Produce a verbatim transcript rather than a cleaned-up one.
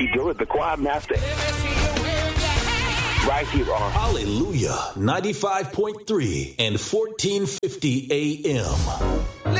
Ricky Dillard, the choir master. Right here on Hallelujah, ninety-five point three and fourteen fifty A M.